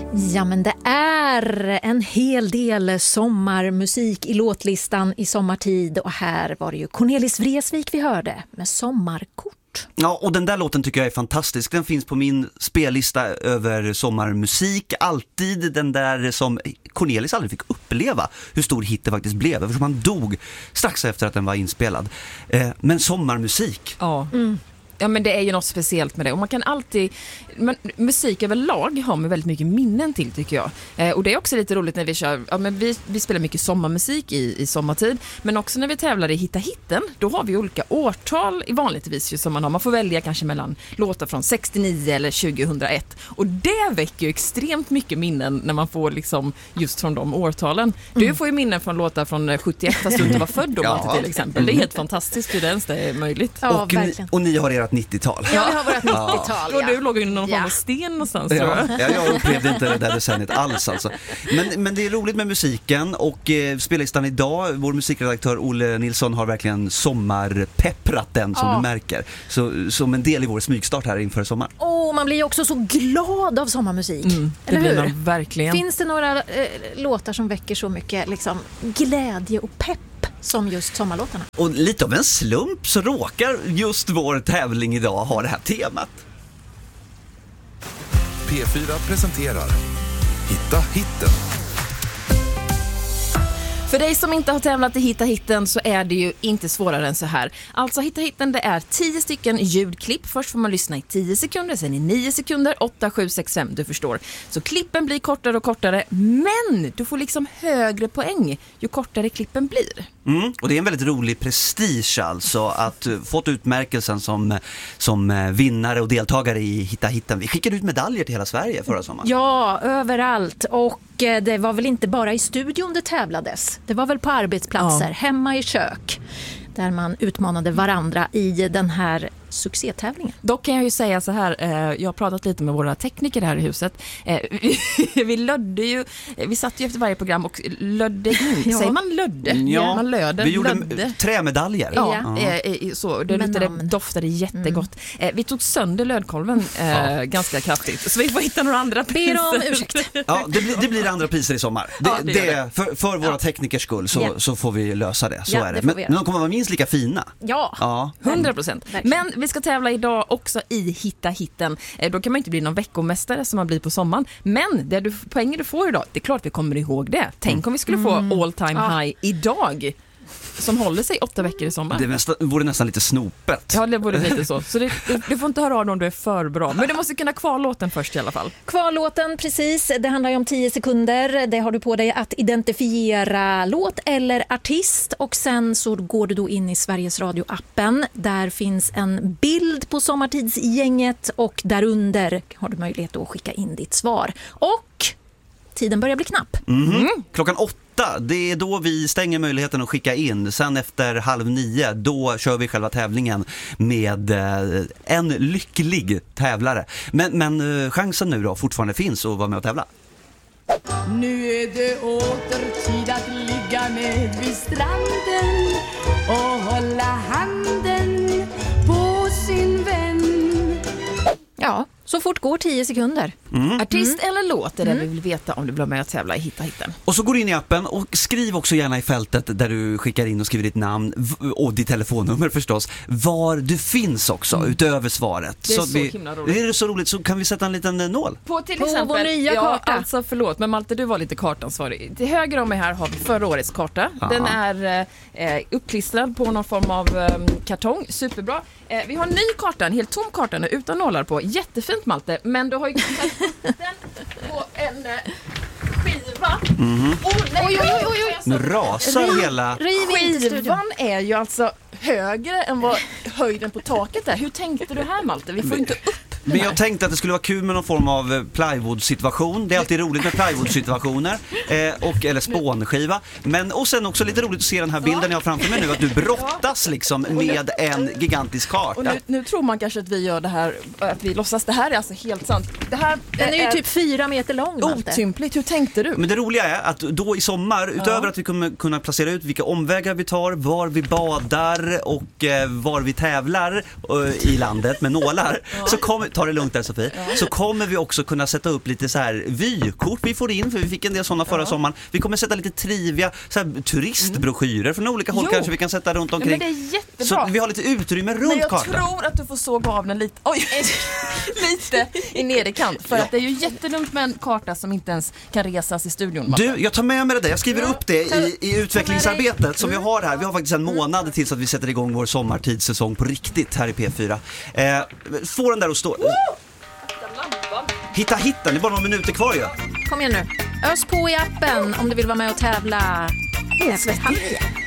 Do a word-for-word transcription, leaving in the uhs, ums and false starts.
Ja, men det är en hel del sommarmusik i låtlistan i sommartid. Och här var det ju Cornelis Vreeswijk vi hörde med Sommarkort. Ja, och den där låten tycker jag är fantastisk. Den finns på min spellista över sommarmusik. Alltid den där som Cornelis aldrig fick uppleva hur stor hit det faktiskt blev. Eftersom han dog strax efter att den var inspelad. Eh, men sommarmusik. Ja. Mm. Ja, men det är ju något speciellt med det. Och man kan alltid... Men musik överlag har man väldigt mycket minnen till, tycker jag. Eh, och det är också lite roligt när vi kör... Ja, men vi, vi spelar mycket sommarmusik i, i sommartid. Men också när vi tävlar i Hitta Hitten, då har vi olika årtal i vanligtvis ju som man har. Man får välja kanske mellan låtar från sextionio eller tjugohundraett. Och det väcker ju extremt mycket minnen när man får liksom just från de årtalen. Mm. Du får ju minnen från låtar från sjuttioett fast du inte var född då, ja. Malte, till exempel. Det är helt fantastiskt hur det ens är möjligt. Ja, och, ni, och ni har ert nittiotal. Ja, vi har vårt nittiotal. Ja. Och du låg ju någon form av sten någonstans, ja. tror jag. Ja, jag upplevde inte det där decenniet alls alltså. Men, men det är roligt med musiken och eh, spellistan idag, vår musikredaktör Olle Nilsson har verkligen sommarpepprat den som ja. du märker. Så, som en del i vår smygstart här inför sommar. Åh, oh, man blir ju också så glad av sommarmusik. Mm, eller det hur? Blir man verkligen. Finns det några eh, låtar som väcker så mycket liksom, glädje och pepp som just sommarlåtarna? Och lite av en slump så råkar just vår tävling idag ha det här temat. P fyra presenterar Hitta Hitten. För dig som inte har tävlat i Hitta Hitten så är det ju inte svårare än så här. Alltså Hitta Hitten, det är tio stycken ljudklipp. Först får man lyssna i tio sekunder, sen i nio sekunder, åtta, sju, sex, fem, du förstår. Så klippen blir kortare och kortare, men du får liksom högre poäng ju kortare klippen blir. Mm, och det är en väldigt rolig prestige alltså att uh, fått utmärkelsen som, som vinnare och deltagare i Hitta Hitten. Vi skickade ut medaljer till hela Sverige förra sommaren. Ja, överallt. Och det var väl inte bara i studion det tävlades. Det var väl på arbetsplatser, ja. Hemma i kök. Där man utmanade varandra i den här succétävlingen. Dock kan jag ju säga så här, eh, jag har pratat lite med våra tekniker här i huset. Eh, vi, vi lödde ju, vi satt ju efter varje program och lödde in. Ja. Säger man lödde? Ja, man lödde, vi gjorde lödde. trämedaljer. Ja, ja. Eh, så, det lutade, doftade jättegott. Mm. Eh, vi tog sönder lödkolven eh, ja. ganska kraftigt. Så vi får hitta några andra priser. Ber om ursäkt. Ja, det blir, det blir andra priser i sommar. Det, ja, det det, för, för våra ja. teknikers skull så, ja. så får vi lösa det. Så ja, är det. det Men, men de kommer vara minst lika fina. Ja, ja. hundra procent. Men vi ska tävla idag också i Hitta Hitten. Då kan man inte bli någon veckomästare som man blir på sommaren. Men det du, poänger du får idag, det är klart vi kommer ihåg det. Tänk mm. om vi skulle få all time ja. high idag. Som håller sig åtta veckor i sommar. Det nästa, vore nästan lite snopet. Ja, det vore lite så. Så det, du, du får inte höra av om du är för bra. Men du måste kunna kvarlåten först i alla fall. Kvarlåten, precis. Det handlar ju om tio sekunder. Det har du på dig att identifiera låt eller artist. Och sen så går du då in i Sveriges Radio-appen. Där finns en bild på sommartidsgänget. Och därunder har du möjlighet att skicka in ditt svar. Och tiden börjar bli knapp. Mm. Mm. Klockan åtta. Det är då vi stänger möjligheten att skicka in. Sen efter halv nio, då kör vi själva tävlingen med en lycklig tävlare. Men, men chansen nu då fortfarande finns att vara med och tävla. Nu är det åter tid att ligga med vid stranden och hålla handen på sin vän. Ja, så fort går tio sekunder. Mm. Artist mm. eller låt är det mm. vi vill veta om du blir med att tävla i Hitta Hitten. Och så går du in i appen och skriv också gärna i fältet där du skickar in och skriver ditt namn och ditt telefonnummer förstås. Var du finns också mm. utöver svaret. Det är så, så vi, himla roligt. Det är så roligt så kan vi sätta en liten nål. På till på exempel vår nya ja, karta. Alltså förlåt, men Malte, du var lite kartansvarig. Till höger om mig här har vi förra årets karta. Ja. Den är eh, uppklistrad på någon form av eh, kartong. Superbra. Eh, vi har en ny karta, en helt tom karta nu utan nålar på. Jättefint, Malte, men du har ju den på en eh, skiva. Mm-hmm. Oh, nej, oj, oj, oj, oj. Alltså, nu rasar riv, hela... Riv skivan är ju alltså högre än vad höjden på taket är. Hur tänkte du här, Malte? Vi får men, inte upp. Men jag tänkte att det skulle vara kul med någon form av plywood-situation. Det är alltid roligt med plywood-situationer eh, och, eller spånskiva. Men, och sen också lite roligt att se den här bilden jag har framför mig nu. Att du brottas liksom med en gigantisk karta. Och nu, nu tror man kanske att vi gör det här, att vi låtsas. Det här är alltså helt sant. Det här den är ju är typ fyra meter lång. Otympligt. Hur tänkte du? Men det roliga är att då i sommar, utöver ja. att vi kommer kunna placera ut vilka omvägar vi tar, var vi badar och eh, var vi tävlar eh, i landet med nålar, ja. så kommer ta det lugnt där Sofie. Ja. Så kommer vi också kunna sätta upp lite så här vykort vi får in, för vi fick en del sådana förra ja. sommaren. Vi kommer sätta lite trivia, så här, turistbroschyrer mm. från olika håll jo. kanske vi kan sätta runt omkring. Ja, men det är jättebra. Så vi har lite utrymme runt men jag kartan. Jag tror att du får såga av den lite, oj, lite i nederkant. För ja. att det är ju jättelugnt med en karta som inte ens kan resas i studion. Du, jag tar med mig det där. Jag skriver ja. upp det i, i utvecklingsarbetet som mm. vi har här. Vi har faktiskt en månad tills att vi sätter igång vår sommartidssäsong på riktigt här i P fyra. Eh, få den där och stå... Hitta hitta, det är bara några minuter kvar ju. Kom igen nu. Ös på i appen om du vill vara med och tävla. Jag är svettig.